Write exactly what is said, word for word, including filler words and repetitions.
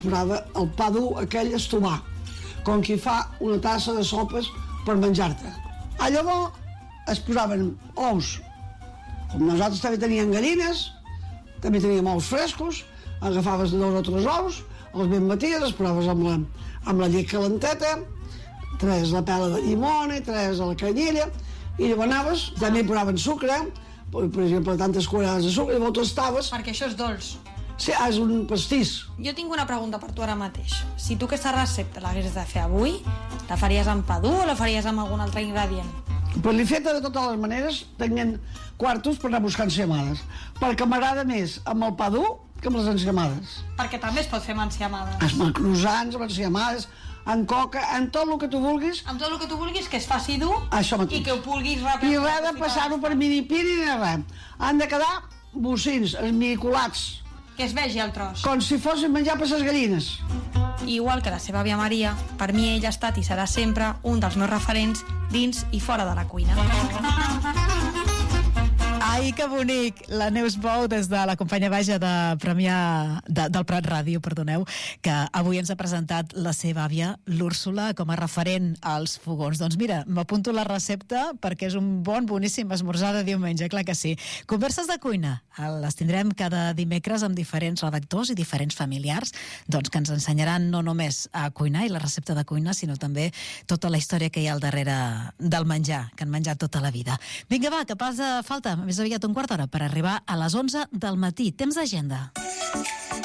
Posava el pa dur aquell estovar, com qui fa una tassa de sopes per menjar-te. A llavors es posaven ous. Com nosaltres també teníem gallines, també teníem ous frescos, agafaves dos o tres ous, els ben baties, els posaves amb la, amb la llet calenteta, traies la pela de llimona, traies la canyella, i llavors anaves, també posaven sucre, per, per exemple, tantes cuirades de sucre, i llavors tastaves. Perquè això és dolç. Sí, és un pastís. Jo tinc una pregunta per tu ara mateix. Si tu aquesta recepta l'hagués de fer avui, la faries amb pa dur o la faries amb algun altre ingredient? Per l'he feta de totes les maneres, tenien quartos per anar buscant enciamades, perquè m'agrada més amb el pa dur que amb les enciamades. Perquè també es pot fer amb enciamades. Amb croissants, amb enciamades, amb coca, amb tot el que tu vulguis. Amb tot el que tu vulguis, que es faci dur i que ho vulguis ràpid. I res de passar-ho per minipiri ni res. Han de quedar bocins, esmicolats. Que es vegi el tros. Com si fossin menjar per les gallines. Igual que la seva àvia Maria, per mi ella ha estat i serà sempre un dels meus referents dins i fora de la cuina. Ai, que bonic! La Neus Bou, des de la companya Baja de Premià, de, del Prat Ràdio, perdoneu, que avui ens ha presentat la seva àvia, l'Úrsula, com a referent als fogons. Doncs mira, m'apunto la recepta perquè és un bon, boníssim esmorzar de diumenge, clar que sí. Converses de cuina, les tindrem cada dimecres amb diferents redactors i diferents familiars, doncs que ens ensenyaran no només a cuinar i la recepta de cuina, sinó també tota la història que hi ha al darrere del menjar, que han menjat tota la vida. Vinga, va, que passa falta més aviat un quart d'hora per arribar a les onze del matí. Temps d'agenda.